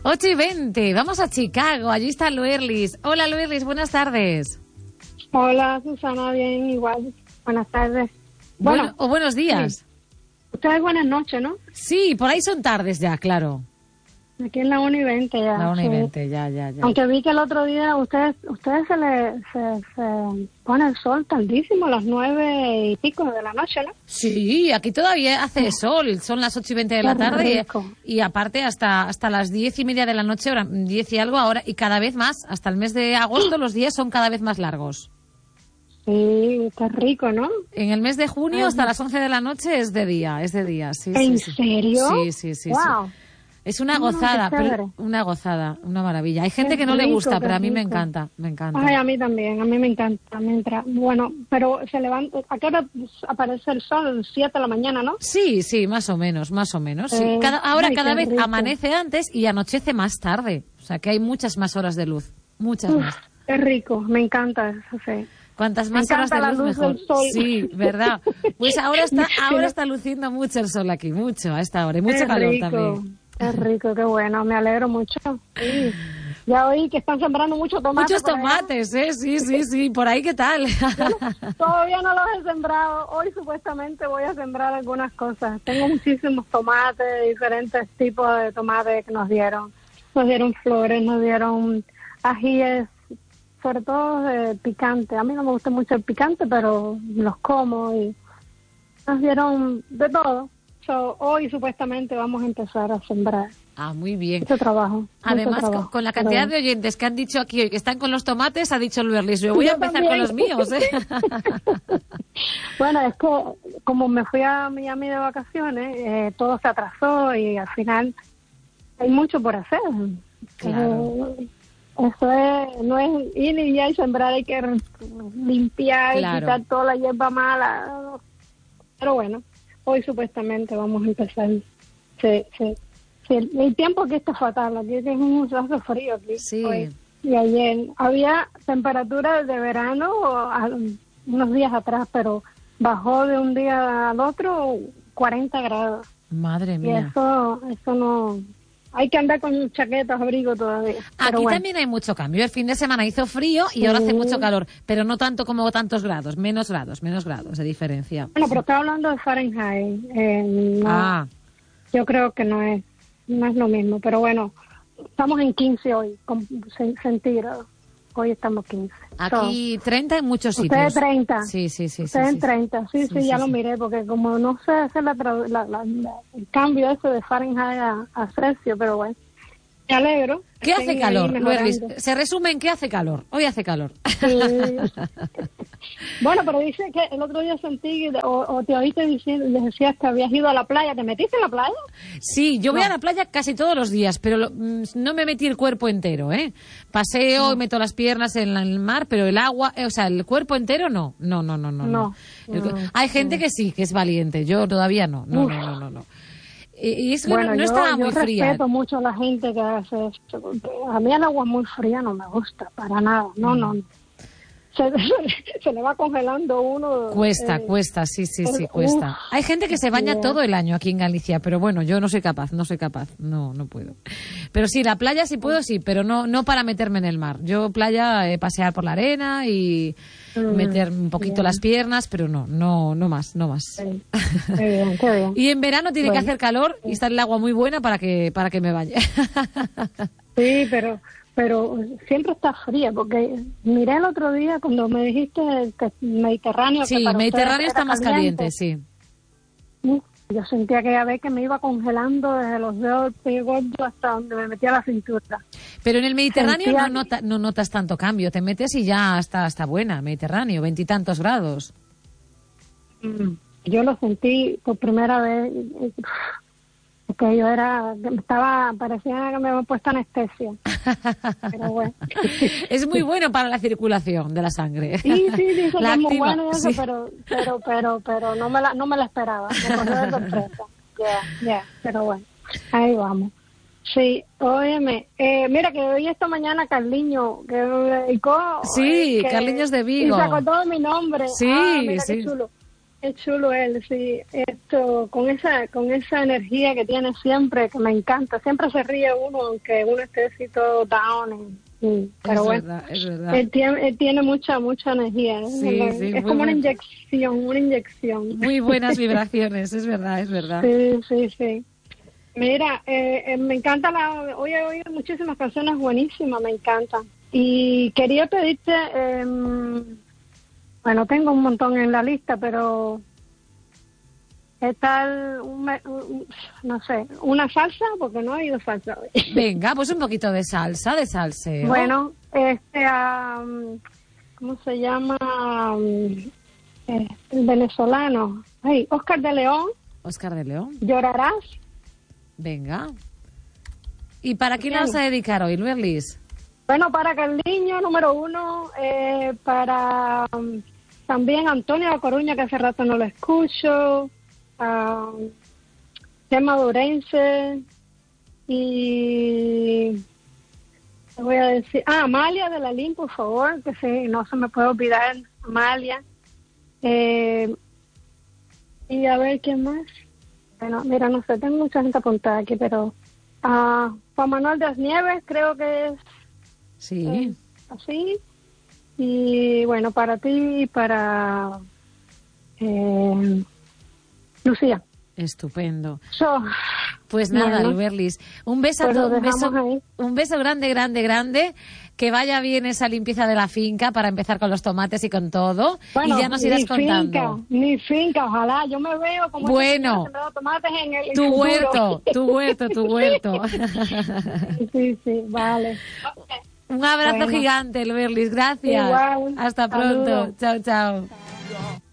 8:20, vamos a Chicago, allí está Luerlis. Hola Luerlis, buenas tardes. Hola Susana, bien, igual. Buenas tardes. Bueno, o buenos días. Sí. Ustedes buenas noches, ¿no? Sí, por ahí son tardes ya, claro. Aquí en la 1:20 ya. La 1:20, sí. ya. Aunque vi que el otro día ustedes se pone el sol tardísimo, a las 9:00 de la noche, ¿no? Sí, aquí todavía hace sol, son las 8:20 de la tarde y aparte hasta las 10:30 de la noche, ahora 10 y algo ahora, y cada vez más, hasta el mes de agosto los días son cada vez más largos. Sí, está rico, ¿no? En el mes de junio hasta las 11 de la noche es de día, sí. ¿En serio? Sí. Wow. Sí. Es una gozada, una maravilla. Hay gente que no le gusta, pero a mí me encanta. Ay, a mí también, a mí me encanta. Bueno, pero se levanta, ¿a qué hora aparece el sol? 7 de la mañana, ¿no? Sí, más o menos. Sí. Cada vez rico. amanece antes y anochece más tarde. O sea, que hay muchas más horas de luz. Muchas más. Qué rico, me encanta eso, sí. Cuantas más horas de luz, mejor. Del sol. Sí, verdad. Pues ahora está luciendo mucho el sol aquí, mucho a esta hora. Y mucho calor también. Qué rico, qué bueno, me alegro mucho. Sí. Ya oí que están sembrando muchos tomates. Muchos tomates, sí. ¿Por ahí qué tal? Todavía no los he sembrado. Hoy supuestamente voy a sembrar algunas cosas. Tengo muchísimos tomates, diferentes tipos de tomates que nos dieron. Nos dieron flores, nos dieron ajíes, sobre todo de picante. A mí no me gusta mucho el picante, pero los como y nos dieron de todo. Hoy supuestamente vamos a empezar a sembrar. Ah, muy bien. Mucho trabajo. Además, con la cantidad de oyentes que han dicho aquí hoy que están con los tomates, ha dicho Luerlis, yo voy a empezar con los míos, ¿eh? Bueno, es que como me fui a Miami de vacaciones, todo se atrasó y al final hay mucho por hacer. Claro. Eso no es ir y ya y sembrar, hay que limpiar, claro. Quitar toda la hierba mala. Pero bueno. Hoy supuestamente vamos a empezar. Sí. El tiempo aquí está fatal. Aquí es hace frío aquí. Sí. Hoy. Y ayer había temperatura de verano unos días atrás, pero bajó de un día al otro 40 grados. Madre mía. Y eso no... Hay que andar con chaquetas, abrigo todavía. Aquí también hay mucho cambio. El fin de semana hizo frío y ahora hace mucho calor, pero no tanto como tantos grados, menos grados de diferencia. Bueno, pero estaba hablando de Fahrenheit. Yo creo que no es lo mismo, pero bueno, estamos en 15 hoy, con centígrados. Hoy estamos 15. Aquí 30 en muchos sitios. Ustedes 30. Sí. Ustedes en 30, sí, ya lo miré, porque como no sé hacer el cambio ese de Fahrenheit a Celsius, pero bueno, me alegro. ¿Qué hace calor, Luerlis? Se resume en qué hace calor. Hoy hace calor. Sí. Bueno, pero dice que el otro día sentí, o te oíste decías que habías ido a la playa. ¿Te metiste en la playa? Sí, yo voy a la playa casi todos los días, pero no me metí el cuerpo entero, ¿eh? Paseo y meto las piernas en el mar, pero el agua, el cuerpo entero no. No. Hay gente que sí, que es valiente. Yo todavía no. Y es que no estaba muy fría. Yo respeto mucho a la gente que hace esto, porque a mí el agua muy fría no me gusta, para nada, no. Se le va congelando uno. Cuesta, sí, cuesta. Hay gente que se baña todo el año aquí en Galicia, pero bueno, yo no soy capaz, no puedo. Pero sí, la playa sí puedo, sí, pero no para meterme en el mar. Yo playa, pasear por la arena y meter un poquito las piernas, pero no más. Sí. Qué bien. Y en verano tiene que hacer calor y está el agua muy buena para que me bañe. Sí, pero siempre está fría, porque miré el otro día cuando me dijiste que Mediterráneo... Sí, el Mediterráneo está más caliente, sí. Yo sentía aquella vez que me iba congelando desde los dedos del pie gordo hasta donde me metía la cintura. Pero en el Mediterráneo no notas tanto cambio, te metes y ya está buena, Mediterráneo, 20 y tantos grados. Yo lo sentí por primera vez... Que parecía que me habían puesto anestesia. Pero bueno. Es muy bueno para la circulación de la sangre. Sí, dice que es muy bueno eso, sí. pero no me la esperaba. Me cogió de sorpresa. Ya, pero bueno, ahí vamos. Sí, óyeme, mira que hoy esta mañana Carliño, que me dedicó... Sí, Carliños de Vigo. Y se acordó de mi nombre. Sí, mira sí. qué chulo. Es chulo él, sí. Esto, con esa energía que tiene siempre, que me encanta. Siempre se ríe uno, aunque uno esté así todo down. Pero bueno, es verdad. Él tiene mucha energía. Sí, sí, es como una inyección. Muy buenas vibraciones, es verdad. Sí. Mira, me encanta hoy he oído muchísimas canciones buenísimas, me encantan. Y quería pedirte, bueno, tengo un montón en la lista, pero ¿qué tal, no sé, una salsa? Porque no he oído salsa hoy. Venga, pues un poquito de salsa, de salseo. Bueno, ¿cómo se llama? El venezolano. Ay, Oscar de León. Oscar de León. ¿Llorarás? Venga. ¿Y para quién la vas a dedicar hoy, Luerlis? Bueno, para Carliño, número 1, para también Antonio de Coruña, que hace rato no lo escucho, Gemma Durense, y te voy a decir, Amalia de la Lin, por favor, que sí, no se me puede olvidar, Amalia, y a ver, ¿quién más? Bueno, mira, no sé, tengo mucha gente apuntada aquí, pero Juan Manuel de las Nieves, creo que es. Sí. Así. Y bueno, para ti y para Lucía. Estupendo. Pues nada, Luerlis, un beso a todos, un beso grande, que vaya bien esa limpieza de la finca para empezar con los tomates y con todo, bueno, y ya nos irás contando. Mi finca, ojalá, yo me veo como bueno, tomates en el tu huerto. Sí, vale. Okay. Un abrazo gigante, Luerlis, gracias. Igual. Hasta pronto. Saludos. Chao.